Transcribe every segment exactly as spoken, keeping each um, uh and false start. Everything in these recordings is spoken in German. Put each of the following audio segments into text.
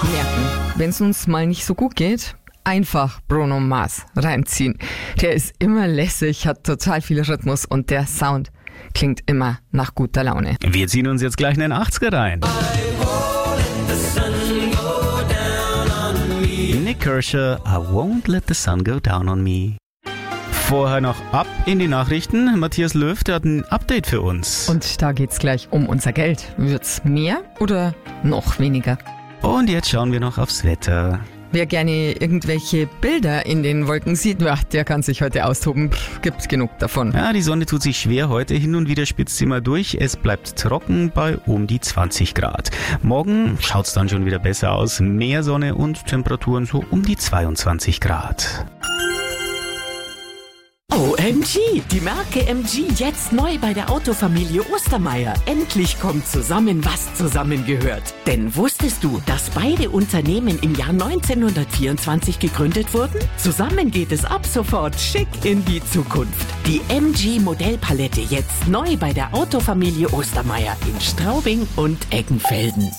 merken, wenn es uns mal nicht so gut geht, einfach Bruno Mars reinziehen. Der ist immer lässig, hat total viel Rhythmus und der Sound klingt immer nach guter Laune. Wir ziehen uns jetzt gleich in den achtziger rein. Nick Kershaw, I won't let the sun go down on me. Vorher noch ab in die Nachrichten. Matthias Löw, der hat ein Update für uns. Und da geht's gleich um unser Geld. Wird's mehr oder noch weniger? Und jetzt schauen wir noch aufs Wetter. Wer gerne irgendwelche Bilder in den Wolken sieht, ja, der kann sich heute austoben. Pff, gibt genug davon. Ja, die Sonne tut sich schwer heute. Hin und wieder spitzt sie mal durch. Es bleibt trocken bei um die zwanzig Grad. Morgen schaut's dann schon wieder besser aus. Mehr Sonne und Temperaturen so um die zweiundzwanzig Grad. O M G, die Marke M G jetzt neu bei der Autofamilie Ostermeier. Endlich kommt zusammen, was zusammengehört. Denn wusstest du, dass beide Unternehmen im Jahr neunzehnhundertvierundzwanzig gegründet wurden? Zusammen geht es ab sofort schick in die Zukunft. Die M G Modellpalette jetzt neu bei der Autofamilie Ostermeier in Straubing und Eggenfelden.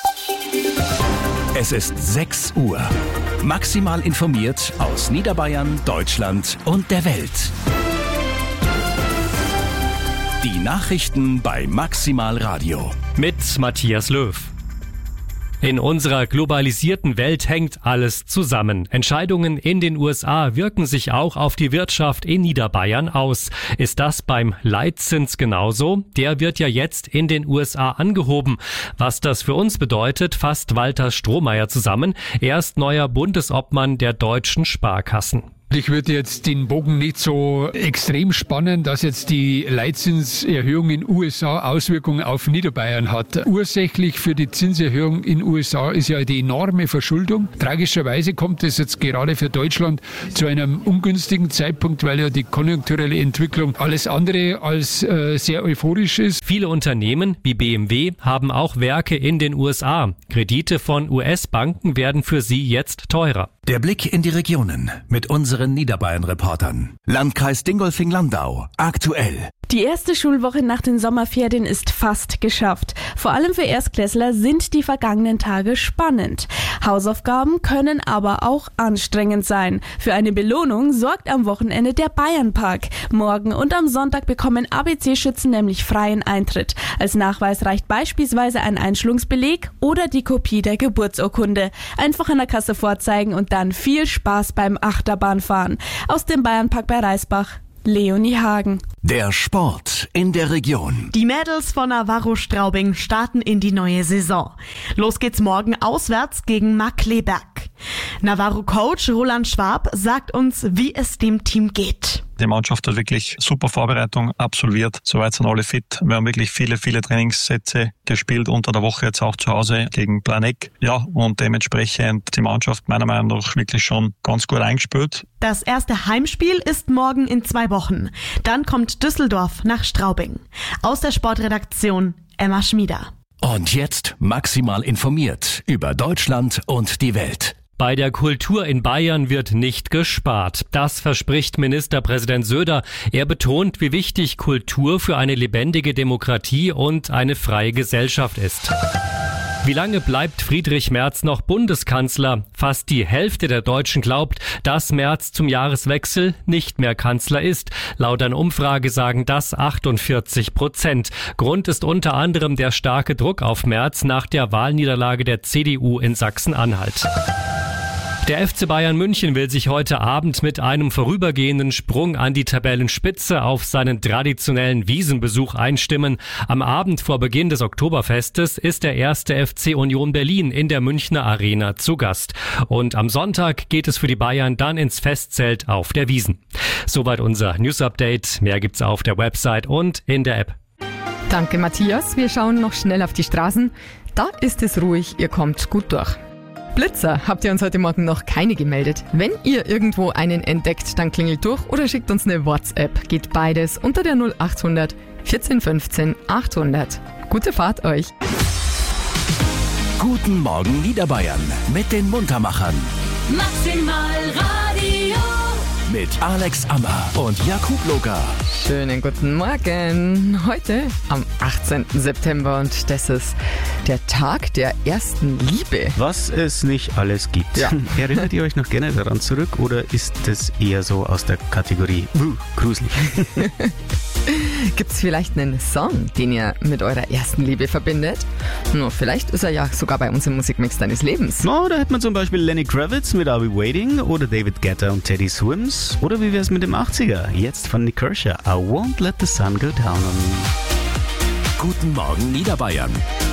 Es ist sechs Uhr. Maximal informiert aus Niederbayern, Deutschland und der Welt. Die Nachrichten bei Maximal Radio. Mit Matthias Löw. In unserer globalisierten Welt hängt alles zusammen. Entscheidungen in den U S A wirken sich auch auf die Wirtschaft in Niederbayern aus. Ist das beim Leitzins genauso? Der wird ja jetzt in den U S A angehoben. Was das für uns bedeutet, fasst Walter Strohmeier zusammen. Er ist neuer Bundesobmann der deutschen Sparkassen. Ich würde jetzt den Bogen nicht so extrem spannen, dass jetzt die Leitzinserhöhung in U S A Auswirkungen auf Niederbayern hat. Ursächlich für die Zinserhöhung in U S A ist ja die enorme Verschuldung. Tragischerweise kommt es jetzt gerade für Deutschland zu einem ungünstigen Zeitpunkt, weil ja die konjunkturelle Entwicklung alles andere als äh, sehr euphorisch ist. Viele Unternehmen wie B M W haben auch Werke in den U S A. Kredite von U S-Banken werden für sie jetzt teurer. Der Blick in die Regionen mit unseren Niederbayern-Reportern. Landkreis Dingolfing-Landau. Aktuell. Die erste Schulwoche nach den Sommerferien ist fast geschafft. Vor allem für Erstklässler sind die vergangenen Tage spannend. Hausaufgaben können aber auch anstrengend sein. Für eine Belohnung sorgt am Wochenende der Bayernpark. Morgen und am Sonntag bekommen A B C-Schützen nämlich freien Eintritt. Als Nachweis reicht beispielsweise ein Einschulungsbeleg oder die Kopie der Geburtsurkunde. Einfach an der Kasse vorzeigen und dann viel Spaß beim Achterbahnfahren. Aus dem Bayernpark bei Reisbach, Leonie Hagen. Der Sport in der Region. Die Mädels von Navarro Straubing starten in die neue Saison. Los geht's morgen auswärts gegen Markkleeberg. Navarro-Coach Roland Schwab sagt uns, wie es dem Team geht. Die Mannschaft hat wirklich super Vorbereitung absolviert. Soweit sind alle fit. Wir haben wirklich viele, viele Trainingssätze gespielt unter der Woche, jetzt auch zu Hause gegen Planegg. Ja, und dementsprechend die Mannschaft meiner Meinung nach wirklich schon ganz gut eingespielt. Das erste Heimspiel ist morgen in zwei Wochen. Dann kommt Düsseldorf nach Straubing. Aus der Sportredaktion Emma Schmieder. Und jetzt maximal informiert über Deutschland und die Welt. Bei der Kultur in Bayern wird nicht gespart. Das verspricht Ministerpräsident Söder. Er betont, wie wichtig Kultur für eine lebendige Demokratie und eine freie Gesellschaft ist. Wie lange bleibt Friedrich Merz noch Bundeskanzler? Fast die Hälfte der Deutschen glaubt, dass Merz zum Jahreswechsel nicht mehr Kanzler ist. Laut einer Umfrage sagen das achtundvierzig Prozent. Grund ist unter anderem der starke Druck auf Merz nach der Wahlniederlage der C D U in Sachsen-Anhalt. Der F C Bayern München will sich heute Abend mit einem vorübergehenden Sprung an die Tabellenspitze auf seinen traditionellen Wiesenbesuch einstimmen. Am Abend vor Beginn des Oktoberfestes ist der erste F C Union Berlin in der Münchner Arena zu Gast. Und am Sonntag geht es für die Bayern dann ins Festzelt auf der Wiesn. Soweit unser News-Update. Mehr gibt's auf der Website und in der App. Danke, Matthias. Wir schauen noch schnell auf die Straßen. Da ist es ruhig, ihr kommt gut durch. Blitzer habt ihr uns heute Morgen noch keine gemeldet. Wenn ihr irgendwo einen entdeckt, dann klingelt durch oder schickt uns eine WhatsApp. Geht beides unter der null achthundert vierzehn fünfzehn achthundert. Gute Fahrt euch. Guten Morgen Niederbayern mit den Muntermachern. Maximal Radio. Mit Alex Ammer und Jakub Loka. Schönen guten Morgen. Heute, am achtzehnten September und das ist der Tag der ersten Liebe. Was es nicht alles gibt. Ja. Erinnert ihr euch noch gerne daran zurück oder ist das eher so aus der Kategorie uh, gruselig? Gibt's vielleicht einen Song, den ihr mit eurer ersten Liebe verbindet? No, vielleicht ist er ja sogar bei uns im Musikmix deines Lebens. No, da hätte man zum Beispiel Lenny Kravitz mit I'll Be Waiting oder David Guetta und Teddy Swims. Oder wie wär's mit dem achtziger? Jetzt von Nick Kershaw. I Won't Let the Sun Go Down on Me. Guten Morgen Niederbayern.